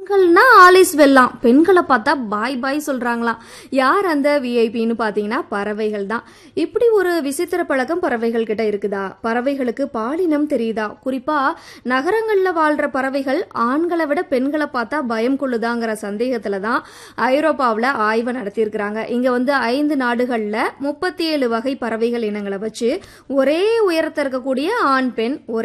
ஆண்கள்னா Alice வெல்லாம், பெண்களை பார்த்தா பாய் பாய் சொல்றாங்களாம். யார் அந்த விஐபின்னு பாத்தீங்கன்னா பறவைகள் தான். இப்படி ஒரு விசித்திர பழக்கம் பறவைகள் கிட்ட இருக்குதா? பறவைகளுக்கு பாலினம் தெரியுதா? குறிப்பா நகரங்கள்ல வாழ்ற பறவைகள் ஆண்களை விட பெண்களை பார்த்தா பயம் கொள்ளுதாங்கிற சந்தேகத்துல தான் ஐரோப்பாவில் ஆய்வு நடத்தியிருக்கிறாங்க. இங்க 5 நாடுகள்ல 37 வகை பறவைகள் இனங்களை வச்சு ஒரே உயரத்தில் இருக்கக்கூடிய ஆண் பெண்